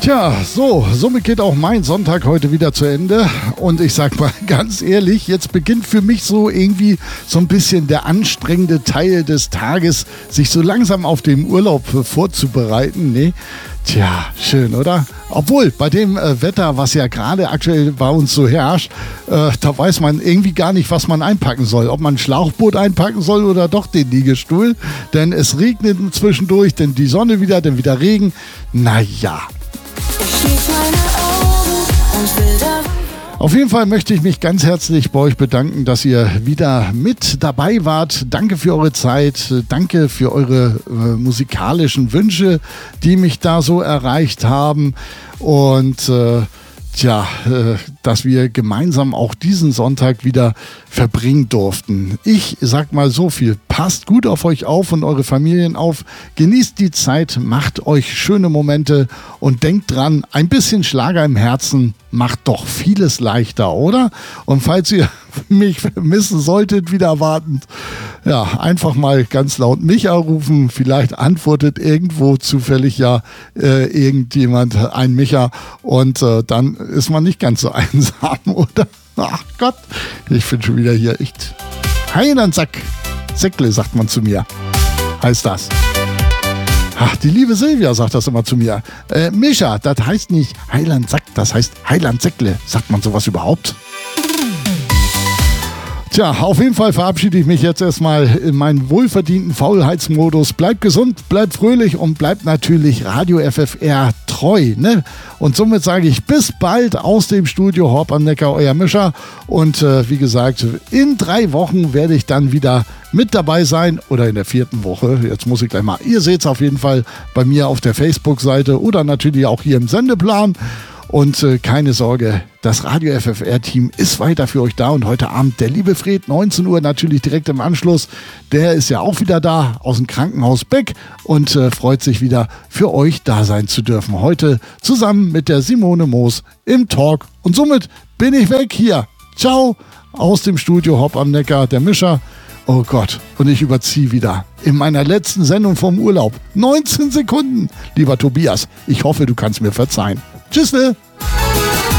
Tja, somit geht auch mein Sonntag heute wieder zu Ende. Und ich sag mal ganz ehrlich, jetzt beginnt für mich so irgendwie so ein bisschen der anstrengende Teil des Tages, sich so langsam auf den Urlaub vorzubereiten. Nee, tja, schön, oder? Obwohl, bei dem Wetter, was ja gerade aktuell bei uns so herrscht, da weiß man irgendwie gar nicht, was man einpacken soll. Ob man ein Schlauchboot einpacken soll oder doch den Liegestuhl. Denn es regnet zwischendurch, dann die Sonne wieder, dann wieder Regen. Naja. Auf jeden Fall möchte ich mich ganz herzlich bei euch bedanken, dass ihr wieder mit dabei wart. Danke für eure Zeit, danke für eure musikalischen Wünsche, die mich da so erreicht haben. Und dass wir gemeinsam auch diesen Sonntag wieder verbringen durften. Ich sag mal so viel, passt gut auf euch auf und eure Familien auf, genießt die Zeit, macht euch schöne Momente und denkt dran, ein bisschen Schlager im Herzen macht doch vieles leichter, oder? Und falls ihr mich vermissen solltet, wieder erwartend, ja, einfach mal ganz laut mich anrufen, vielleicht antwortet irgendwo zufällig ja irgendjemand, ein Micha, und dann ist man nicht ganz so einsam, oder? Ach Gott, ich bin schon wieder hier echt Heilandsack. Säckle, sagt man zu mir, heißt das. Ach, die liebe Silvia sagt das immer zu mir. Micha, das heißt nicht Heilandsack, das heißt Heilandsäckle. Sagt man sowas überhaupt? Tja, auf jeden Fall verabschiede ich mich jetzt erstmal in meinen wohlverdienten Faulheitsmodus. Bleibt gesund, bleibt fröhlich und bleibt natürlich Radio FFR treu, ne? Und somit sage ich bis bald aus dem Studio Horb am Neckar, euer Mischer. Und wie gesagt, in 3 Wochen werde ich dann wieder mit dabei sein oder in der 4. Woche. Jetzt muss ich gleich mal, ihr seht es auf jeden Fall bei mir auf der Facebook-Seite oder natürlich auch hier im Sendeplan. Und keine Sorge, das Radio FFR-Team ist weiter für euch da. Und heute Abend der liebe Fred, 19 Uhr natürlich direkt im Anschluss. Der ist ja auch wieder da aus dem Krankenhaus Beck und freut sich wieder für euch da sein zu dürfen. Heute zusammen mit der Simone Moos im Talk. Und somit bin ich weg hier. Ciao aus dem Studio Horb am Neckar, der Mischer. Oh Gott, und ich überziehe wieder in meiner letzten Sendung vom Urlaub. 19 Sekunden, lieber Tobias. Ich hoffe, du kannst mir verzeihen. Tschüss, ne?